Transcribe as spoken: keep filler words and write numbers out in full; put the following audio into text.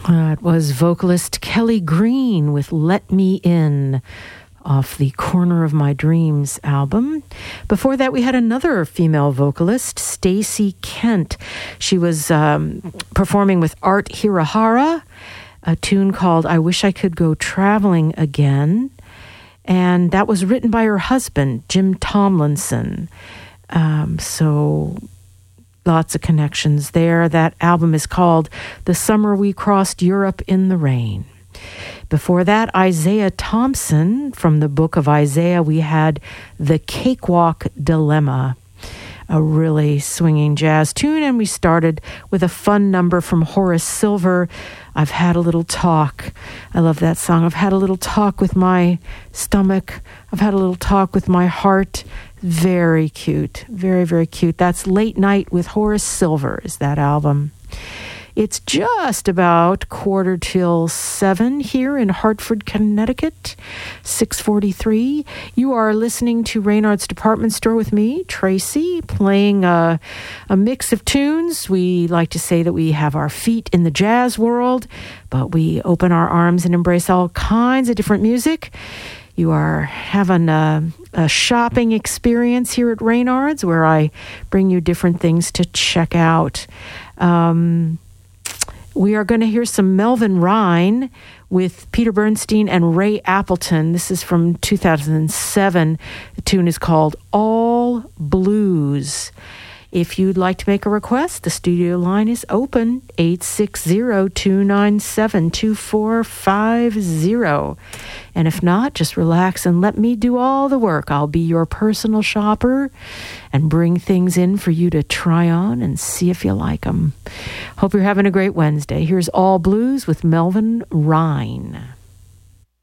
That was vocalist Kelly Green with Let Me In off the Corner of My Dreams album. Before that, we had another female vocalist, Stacey Kent. She was um, performing with Art Hirahara, a tune called I Wish I Could Go Traveling Again. And that was written by her husband, Jim Tomlinson. Um, so lots of connections there. That album is called The Summer We Crossed Europe in the Rain. Before that, Isaiah Thompson. From the book of Isaiah, we had The Cakewalk Dilemma, a really swinging jazz tune. And we started with a fun number from Horace Silver, I've Had a Little Talk. I love that song. I've had a little talk with my stomach. I've had a little talk with my heart. Very cute. Very, very cute. That's Late Night with Horace Silver is that album. It's just about quarter till seven here in Hartford, Connecticut, six forty-three. You are listening to Reynard's Department Store with me, Tracy, playing a, a mix of tunes. We like to say that we have our feet in the jazz world, but we open our arms and embrace all kinds of different music. You are having a, a shopping experience here at Reynard's where I bring you different things to check out. Um... We are going to hear some Melvin Rhyne with Peter Bernstein and Ray Appleton. This is from two thousand seven. The tune is called All Blues. If you'd like to make a request, the studio line is open, eight six zero, two nine seven, two four five zero. And if not, just relax and let me do all the work. I'll be your personal shopper and bring things in for you to try on and see if you like them. Hope you're having a great Wednesday. Here's All Blues with Melvin Rhyne.